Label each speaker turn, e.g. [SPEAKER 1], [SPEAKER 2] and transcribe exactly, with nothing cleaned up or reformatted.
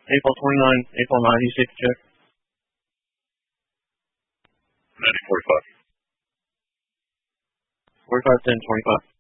[SPEAKER 1] April twenty-nine, April ninety, safety check.
[SPEAKER 2] ninety forty-five.
[SPEAKER 1] forty-five ten twenty-five.